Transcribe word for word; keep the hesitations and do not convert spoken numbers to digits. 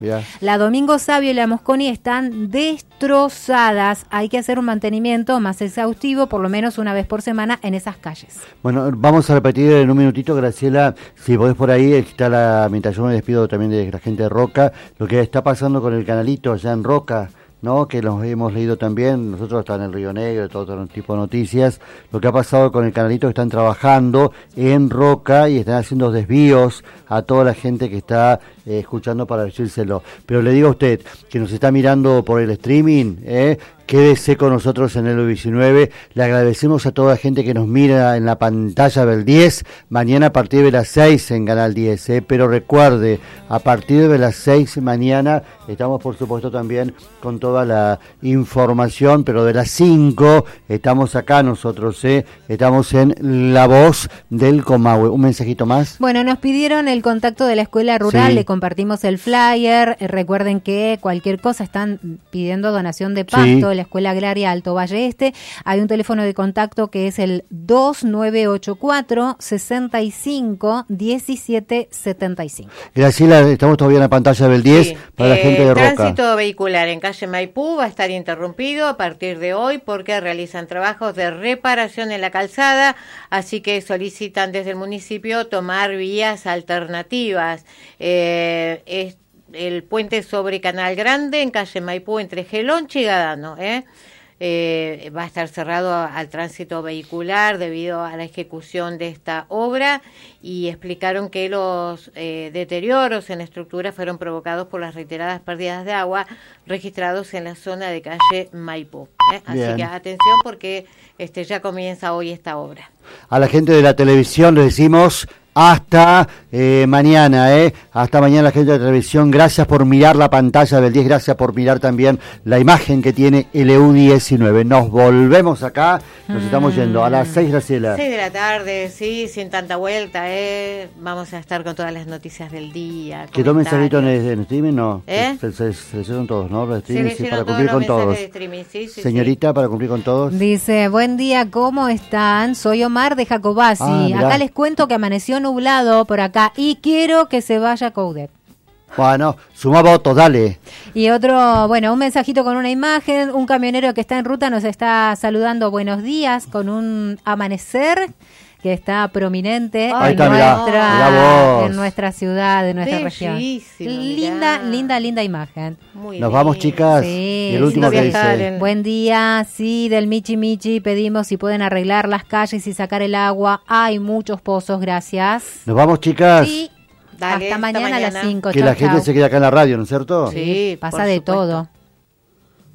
Ya. La Domingo Sabio y la Mosconi están destrozadas. Hay que hacer un mantenimiento más exhaustivo, por lo menos una vez por semana, en esas calles. Bueno, vamos a repetir en un minutito, Graciela, si podés por ahí, está la, mientras yo me despido también de la gente de Roca, lo que está pasando con el canalito allá en Roca, ¿no? Que los hemos leído también, nosotros estamos en el Río Negro, todo, todo tipo de noticias, lo que ha pasado con el canalito, que están trabajando en Roca y están haciendo desvíos a toda la gente que está eh, escuchando para decírselo. Pero le digo a usted, que nos está mirando por el streaming, ¿eh? Quédese con nosotros en el diecinueve. Le agradecemos a toda la gente que nos mira en la pantalla del diez. Mañana a partir de las seis en Canal diez. ¿eh? Pero recuerde, a partir de las seis mañana estamos por supuesto también con toda la información. Pero de las cinco estamos acá nosotros. ¿eh? Estamos en La Voz del Comahue. ¿Un mensajito más? Bueno, nos pidieron el contacto de la escuela rural. Sí. Le compartimos el flyer. Eh, recuerden que cualquier cosa están pidiendo donación de pasto. Sí. La Escuela Agraria Alto Valle Este. Hay un teléfono de contacto que es el dos nueve ocho cuatro, seis cinco, uno siete siete cinco. Graciela, estamos todavía en la pantalla del diez Sí. para la Eh, gente de Roca. Tránsito vehicular en calle Maipú va a estar interrumpido a partir de hoy porque realizan trabajos de reparación en la calzada, así que solicitan desde el municipio tomar vías alternativas. Eh, es el puente sobre Canal Grande en calle Maipú entre Gelonche y Gadano, ¿eh? Eh, va a estar cerrado al tránsito vehicular debido a la ejecución de esta obra y explicaron que los eh, deterioros en la estructura fueron provocados por las reiteradas pérdidas de agua registrados en la zona de calle Maipú. ¿eh? Así Bien. que atención porque este ya comienza hoy esta obra. A la gente de la televisión les decimos hasta eh, mañana, ¿eh? Hasta mañana la gente de la televisión. Gracias por mirar la pantalla del diez, gracias por mirar también la imagen que tiene el E U diecinueve. Nos volvemos acá, nos mm. estamos yendo a las seis, Graciela. seis de la tarde, sí, sin tanta vuelta, ¿eh? Vamos a estar con todas las noticias del día. ¿Que tomen salito en el, en el streaming? No, ¿Eh? se, se, se, se hicieron todos, ¿no? Los streaming, sí, sí, para cumplir con todos. Streaming, sí, sí, Señorita, sí. para cumplir con todos. Dice, buen día, ¿cómo están? Soy Omar de Jacobasi. Ah, acá les cuento que amaneció nublado por acá y quiero que se vaya Coudet. Bueno, suma votos, dale. Y otro, bueno, un mensajito con una imagen, un camionero que está en ruta nos está saludando buenos días con un amanecer que está prominente Ahí en, está, mirá, nuestra, mirá vos. en nuestra ciudad, en nuestra Bellísimo, región. Linda, mirá. linda, linda imagen. Muy Nos bien. vamos, chicas. Sí, y el último lindo que viajar dice. en- Buen día, sí, del Michi Michi pedimos si pueden arreglar las calles y sacar el agua. Hay muchos pozos, gracias. Nos vamos, chicas. Sí, Dale, hasta hasta mañana a las mañana. cinco. Que Chau, la gente chau. se quede acá en la radio, ¿no es cierto? Sí, Pasa por de supuesto. todo.